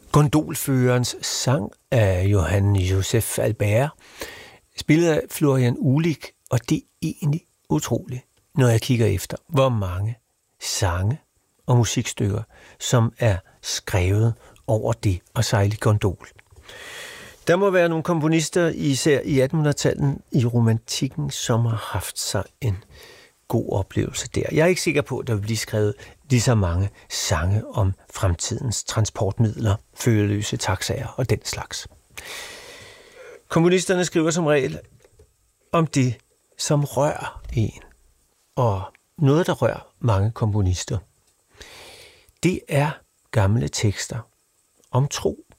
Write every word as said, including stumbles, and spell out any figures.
Gondolførerens sang af Johann Joseph Albert, spillet af Florian Uhlig, og det er egentlig utroligt, når jeg kigger efter, hvor mange sange og musikstykker, som er skrevet over det at sejle gondol. Der må være nogle komponister, især i attenhundredetallet i romantikken, som har haft sig en god oplevelse der. Jeg er ikke sikker på, at der vil blive skrevet lige så mange sange om fremtidens transportmidler, førerløse taxaer og den slags. Komponisterne skriver som regel om det, som rører en. Og noget, der rører mange komponister, det er gamle tekster om tro